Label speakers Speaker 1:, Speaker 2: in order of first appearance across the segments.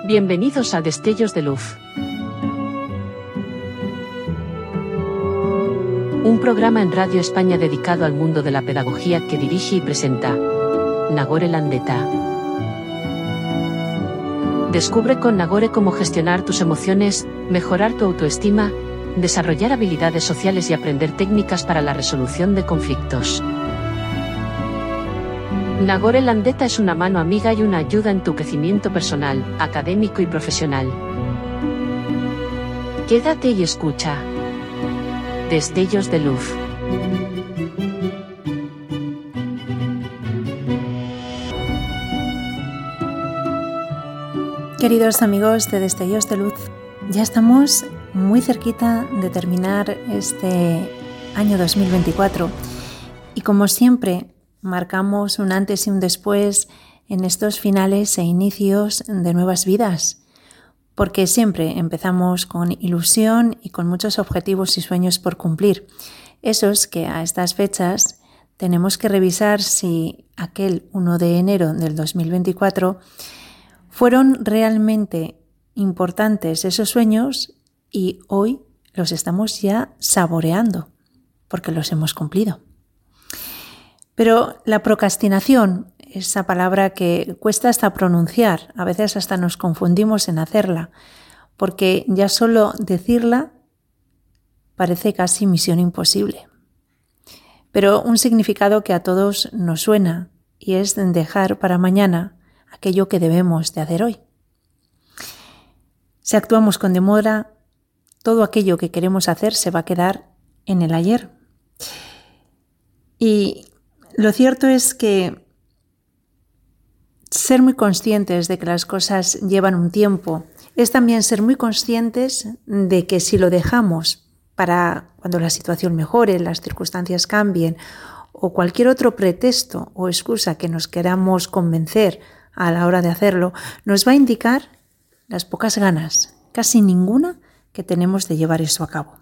Speaker 1: Bienvenidos a Destellos de Luz. Un programa en Radio España dedicado al mundo de la pedagogía que dirige y presenta Nagore Landeta. Descubre con Nagore cómo gestionar tus emociones, mejorar tu autoestima, desarrollar habilidades sociales y aprender técnicas para la resolución de conflictos. Nagore Landeta es una mano amiga y una ayuda en tu crecimiento personal, académico y profesional. Quédate y escucha. Destellos de Luz.
Speaker 2: Queridos amigos de Destellos de Luz, ya estamos muy cerquita de terminar este año 2024 y como siempre marcamos un antes y un después en estos finales e inicios de nuevas vidas, porque siempre empezamos con ilusión y con muchos objetivos y sueños por cumplir, esos que a estas fechas tenemos que revisar si aquel 1 de enero del 2024 fueron realmente importantes esos sueños y hoy los estamos ya saboreando porque los hemos cumplido. Pero la procrastinación, esa palabra que cuesta hasta pronunciar, a veces hasta nos confundimos en hacerla, porque ya solo decirla parece casi misión imposible. Pero un significado que a todos nos suena y es dejar para mañana aquello que debemos de hacer hoy. Si actuamos con demora, todo aquello que queremos hacer se va a quedar en el ayer. Y lo cierto es que ser muy conscientes de que las cosas llevan un tiempo es también ser muy conscientes de que si lo dejamos para cuando la situación mejore, las circunstancias cambien o cualquier otro pretexto o excusa que nos queramos convencer a la hora de hacerlo, nos va a indicar las pocas ganas, casi ninguna, que tenemos de llevar eso a cabo.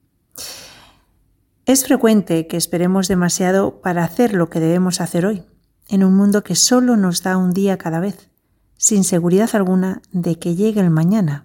Speaker 2: Es frecuente que esperemos demasiado para hacer lo que debemos hacer hoy, en un mundo que solo nos da un día cada vez, sin seguridad alguna de que llegue el mañana.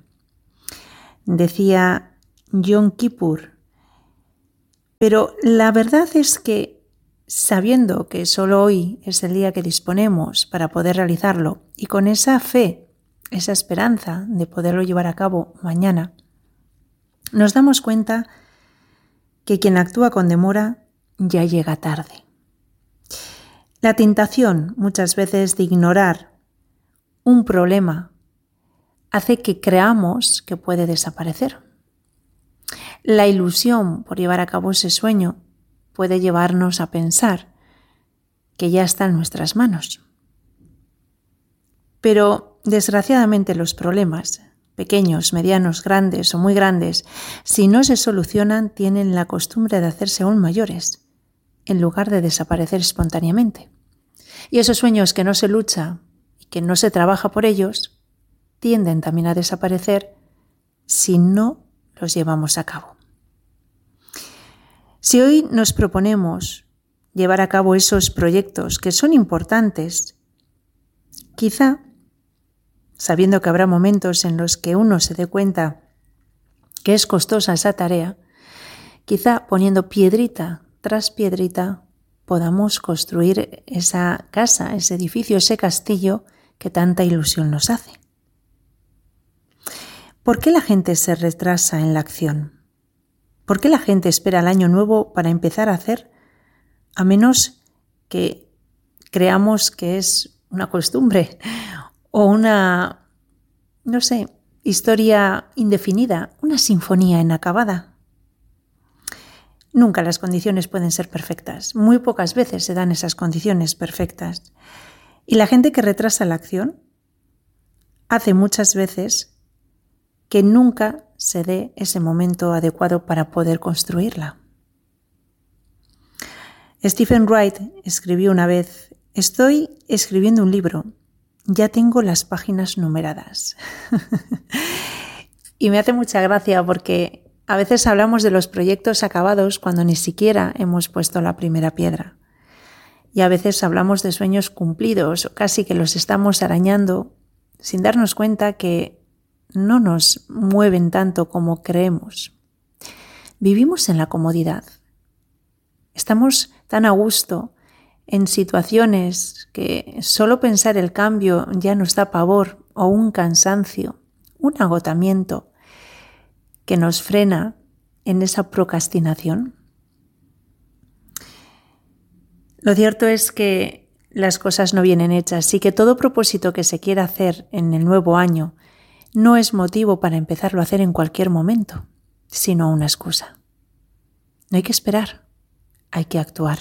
Speaker 2: Decía Yom Kippur. Pero la verdad es que, sabiendo que solo hoy es el día que disponemos para poder realizarlo, y con esa fe, esa esperanza de poderlo llevar a cabo mañana, nos damos cuenta que quien actúa con demora ya llega tarde. La tentación muchas veces de ignorar un problema hace que creamos que puede desaparecer. La ilusión por llevar a cabo ese sueño puede llevarnos a pensar que ya está en nuestras manos. Pero desgraciadamente los problemas, pequeños, medianos, grandes o muy grandes, si no se solucionan, tienen la costumbre de hacerse aún mayores, en lugar de desaparecer espontáneamente. Y esos sueños que no se lucha y que no se trabaja por ellos, tienden también a desaparecer si no los llevamos a cabo. Si hoy nos proponemos llevar a cabo esos proyectos que son importantes, quizá sabiendo que habrá momentos en los que uno se dé cuenta que es costosa esa tarea, quizá poniendo piedrita tras piedrita podamos construir esa casa, ese edificio, ese castillo que tanta ilusión nos hace. ¿Por qué la gente se retrasa en la acción? ¿Por qué la gente espera el año nuevo para empezar a hacer, a menos que creamos que es una costumbre o una, historia indefinida, una sinfonía inacabada? Nunca las condiciones pueden ser perfectas. Muy pocas veces se dan esas condiciones perfectas. Y la gente que retrasa la acción hace muchas veces que nunca se dé ese momento adecuado para poder construirla. Stephen Wright escribió una vez: «Estoy escribiendo un libro. Ya tengo las páginas numeradas». Y me hace mucha gracia porque a veces hablamos de los proyectos acabados cuando ni siquiera hemos puesto la primera piedra. Y a veces hablamos de sueños cumplidos o casi que los estamos arañando sin darnos cuenta que no nos mueven tanto como creemos. Vivimos en la comodidad. Estamos tan a gusto en situaciones que solo pensar el cambio ya nos da pavor o un cansancio, un agotamiento que nos frena en esa procrastinación. Lo cierto es que las cosas no vienen hechas y que todo propósito que se quiera hacer en el nuevo año no es motivo para empezarlo a hacer en cualquier momento, sino una excusa. No hay que esperar, hay que actuar.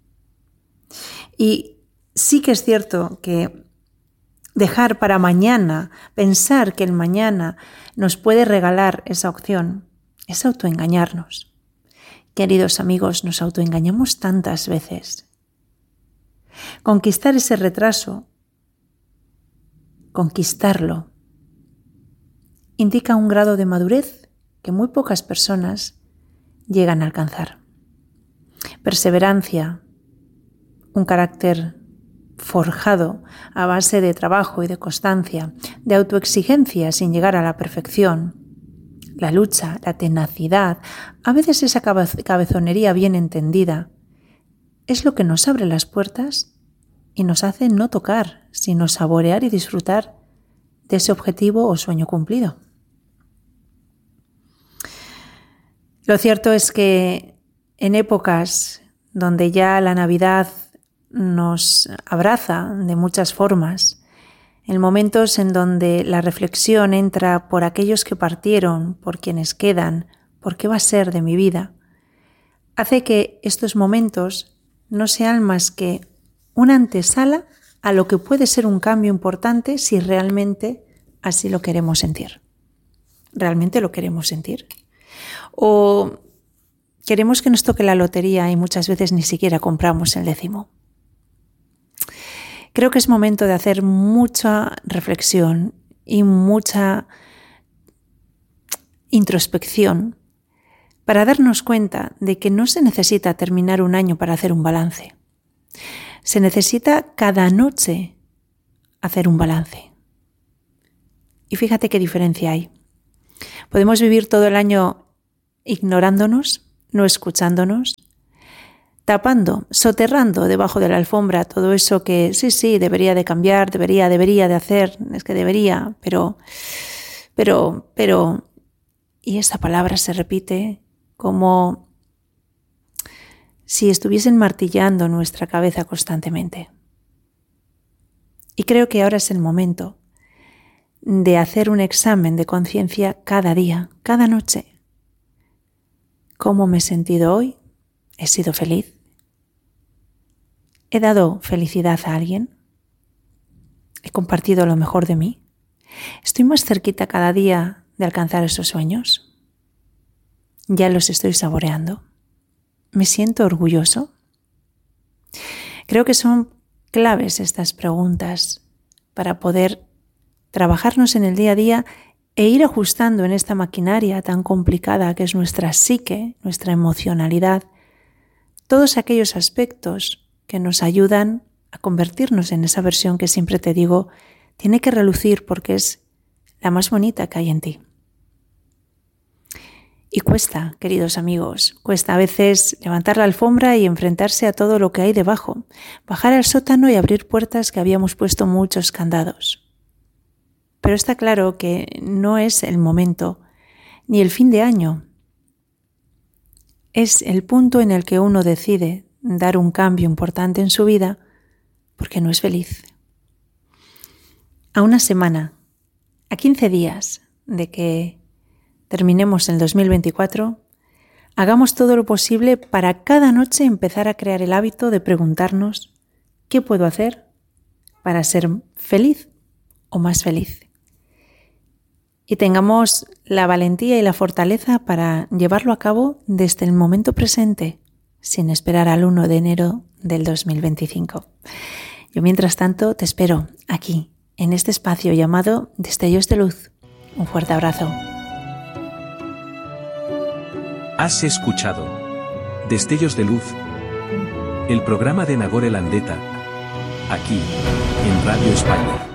Speaker 2: Y sí que es cierto que dejar para mañana, pensar que el mañana nos puede regalar esa opción, es autoengañarnos. Queridos amigos, nos autoengañamos tantas veces. Conquistar ese retraso, conquistarlo, indica un grado de madurez que muy pocas personas llegan a alcanzar. Perseverancia, un carácter forjado a base de trabajo y de constancia, de autoexigencia sin llegar a la perfección, la lucha, la tenacidad, a veces esa cabezonería bien entendida, es lo que nos abre las puertas y nos hace no tocar, sino saborear y disfrutar de ese objetivo o sueño cumplido. Lo cierto es que en épocas donde ya la Navidad nos abraza de muchas formas, en momentos en donde la reflexión entra por aquellos que partieron, por quienes quedan, por qué va a ser de mi vida, hace que estos momentos no sean más que una antesala a lo que puede ser un cambio importante si realmente así lo queremos sentir. ¿Realmente lo queremos sentir? ¿O queremos que nos toque la lotería y muchas veces ni siquiera compramos el 10º? Creo que es momento de hacer mucha reflexión y mucha introspección para darnos cuenta de que no se necesita terminar un año para hacer un balance. Se necesita cada noche hacer un balance. Y fíjate qué diferencia hay. Podemos vivir todo el año ignorándonos, no escuchándonos, tapando, soterrando debajo de la alfombra todo eso que sí, debería de cambiar, debería de hacer, es que debería, pero, y esa palabra se repite como si estuviesen martillando nuestra cabeza constantemente. Y creo que ahora es el momento de hacer un examen de conciencia cada día, cada noche. ¿Cómo me he sentido hoy? ¿He sido feliz? ¿He dado felicidad a alguien? ¿He compartido lo mejor de mí? ¿Estoy más cerquita cada día de alcanzar esos sueños? ¿Ya los estoy saboreando? ¿Me siento orgulloso? Creo que son claves estas preguntas para poder trabajarnos en el día a día e ir ajustando en esta maquinaria tan complicada que es nuestra psique, nuestra emocionalidad, todos aquellos aspectos que nos ayudan a convertirnos en esa versión que siempre te digo tiene que relucir porque es la más bonita que hay en ti. Y cuesta, queridos amigos, cuesta a veces levantar la alfombra y enfrentarse a todo lo que hay debajo, bajar al sótano y abrir puertas que habíamos puesto muchos candados. Pero está claro que no es el momento ni el fin de año. Es el punto en el que uno decide dar un cambio importante en su vida porque no es feliz. A una semana, a 15 días de que terminemos el 2024, hagamos todo lo posible para cada noche empezar a crear el hábito de preguntarnos ¿qué puedo hacer para ser feliz o más feliz? Y tengamos la valentía y la fortaleza para llevarlo a cabo desde el momento presente, sin esperar al 1 de enero del 2025. Yo, mientras tanto, te espero aquí, en este espacio llamado Destellos de Luz. Un fuerte abrazo.
Speaker 3: Has escuchado Destellos de Luz, el programa de Nagore Landeta, aquí, en Radio España.